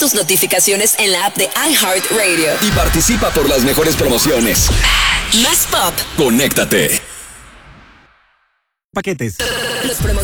tus notificaciones en la app de iHeartRadio. Y participa por las mejores promociones. Más pop. Conéctate. Paquetes. Los promos